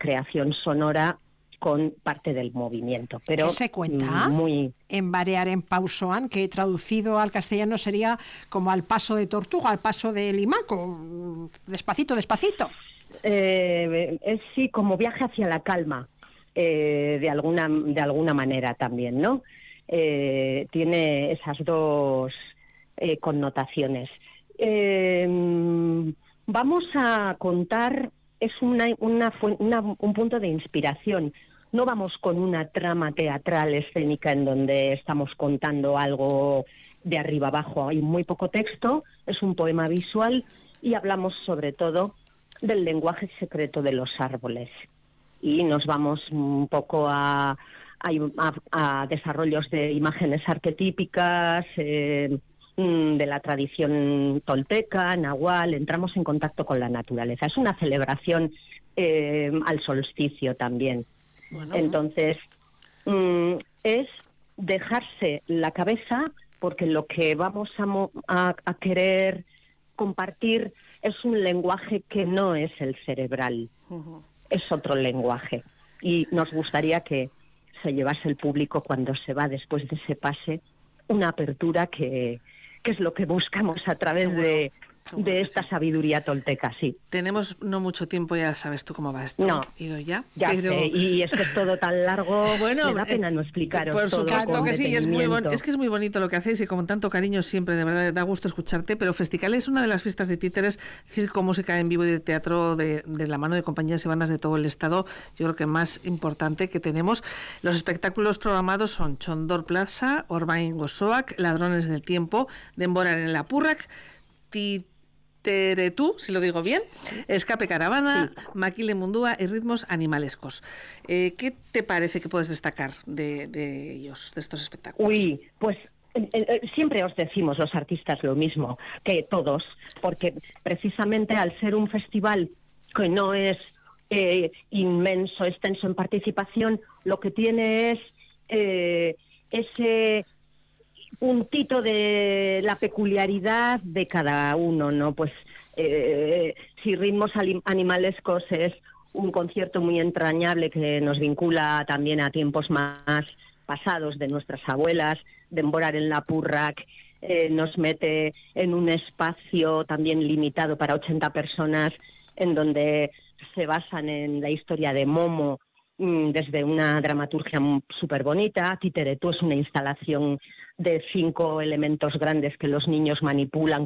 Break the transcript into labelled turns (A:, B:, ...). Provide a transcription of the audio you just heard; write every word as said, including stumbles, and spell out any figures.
A: creación sonora con parte del movimiento. Pero
B: ¿qué se cuenta?
A: Muy...
B: En Barear en Pausoan, que traducido al castellano sería como al paso de tortuga, al paso de limaco, despacito, despacito.
A: Eh, es sí, como viaje hacia la calma, eh, de alguna de alguna manera también, ¿no? Eh, tiene esas dos eh, connotaciones. Eh, vamos a contar, es una, una, una, un punto de inspiración. No vamos con una trama teatral escénica en donde estamos contando algo de arriba abajo. Hay muy poco texto, es un poema visual y hablamos sobre todo del lenguaje secreto de los árboles. Y nos vamos un poco a, a, a desarrollos de imágenes arquetípicas, eh, de la tradición tolteca, nahual. Entramos en contacto con la naturaleza. Es una celebración eh, al solsticio también. Bueno. Entonces, mm, es dejarse la cabeza, porque lo que vamos a, a, a querer compartir es un lenguaje que no es el cerebral, uh-huh. Es otro lenguaje. Y nos gustaría que se llevase el público cuando se va después de ese pase una apertura que, que es lo que buscamos a través Seguro. de... de esta sí. sabiduría tolteca, sí.
C: Tenemos no mucho tiempo, ya sabes tú cómo va esto.
A: No,
C: Ido ya,
A: ya
C: pero...
A: sé, y es que es todo tan largo,
C: bueno,
A: me da pena no explicaros
C: por
A: todo
C: supuesto
A: con
C: que sí, es, muy bon... es que es muy bonito lo que hacéis y con tanto cariño siempre, de verdad, da gusto escucharte, pero Festical es una de las fiestas de títeres, circo, música en vivo y de teatro de, de la mano de compañías y bandas de todo el estado, yo creo que más importante que tenemos. Los espectáculos programados son Chondor Plaza, Orbain Gozoak, Ladrones del Tiempo, Denborar en la Purrak, Tit Teretú, si lo digo bien, Escape Caravana, sí. Maquile Mundúa y Ritmos Animalescos. Eh, ¿Qué te parece que puedes destacar de, de ellos, de estos espectáculos?
A: Uy, pues eh, eh, siempre os decimos los artistas lo mismo, que todos, porque precisamente al ser un festival que no es eh, inmenso, extenso en participación, lo que tiene es eh, ese... puntito de la peculiaridad de cada uno, ¿no? Pues eh, si Ritmos Animalescos es un concierto muy entrañable que nos vincula también a tiempos más pasados de nuestras abuelas, Denborar en la Purrak, eh, nos mete en un espacio también limitado para ochenta personas, en donde se basan en la historia de Momo, desde una dramaturgia súper bonita. Titeretú es una instalación de cinco elementos grandes que los niños manipulan